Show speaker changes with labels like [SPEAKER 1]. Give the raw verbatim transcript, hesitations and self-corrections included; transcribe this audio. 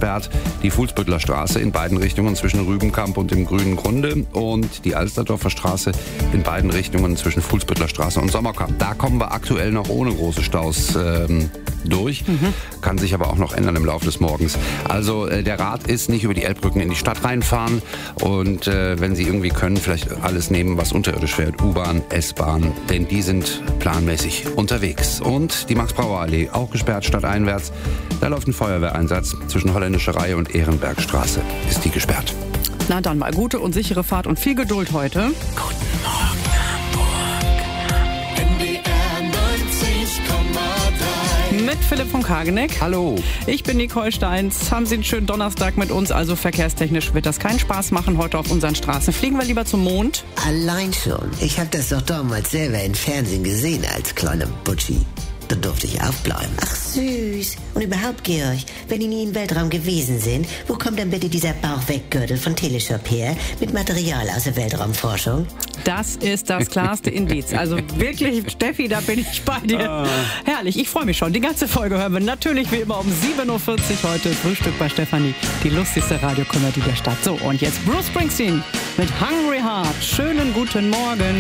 [SPEAKER 1] gesperrt. Die Fuhlsbüttler Straße in beiden Richtungen zwischen Rübenkamp und dem Grünen Grunde und die Alsterdorfer Straße in beiden Richtungen zwischen Fuhlsbüttler Straße und Sommerkamp. Da kommen wir aktuell noch ohne große Staus ähm, durch. Mhm. Kann sich aber auch noch ändern im Laufe des Morgens. Also äh, der Rat ist, nicht über die Elbbrücken in die Stadt reinfahren und äh, wenn Sie irgendwie können, vielleicht alles nehmen, was unterirdisch fährt. U-Bahn, S-Bahn, denn die sind planmäßig unterwegs. Und die Max-Brauer-Allee, auch gesperrt stadteinwärts. Da läuft ein Feuerwehreinsatz zwischen Holländischer Reihe und Ehrenbergstraße. Ist die gesperrt.
[SPEAKER 2] Na dann mal gute und sichere Fahrt und viel Geduld heute.
[SPEAKER 3] Guten Morgen, Hamburg. N D R neunzig Komma drei.
[SPEAKER 2] Mit Philipp von Kageneck.
[SPEAKER 1] Hallo.
[SPEAKER 2] Ich bin Nicole Steins. Haben Sie einen schönen Donnerstag mit uns. Also verkehrstechnisch wird das keinen Spaß machen heute auf unseren Straßen. Fliegen wir lieber zum Mond?
[SPEAKER 4] Allein schon. Ich habe das doch damals selber im Fernsehen gesehen als kleiner Butschi. Da durfte ich aufbleiben.
[SPEAKER 5] Ach süß. Und überhaupt, Georg, wenn die nie im Weltraum gewesen sind, wo kommt dann bitte dieser Bauchweggürtel von Teleshop her mit Material aus der Weltraumforschung?
[SPEAKER 2] Das ist das klarste Indiz. Also wirklich, Steffi, da bin ich bei dir. Ah. Herrlich, ich freue mich schon. Die ganze Folge hören wir natürlich wie immer um sieben Uhr vierzig heute. Frühstück bei Stefanie, die lustigste Radiokomödie der Stadt. So, und jetzt Bruce Springsteen mit Hungry Heart. Schönen guten Morgen.